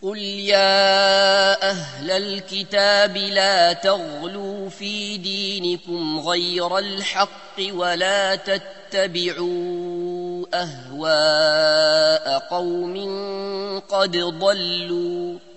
قل يا أهل الكتاب لا تغلوا في دينكم غير الحق ولا تتبعوا أهواء قوم قد ضلوا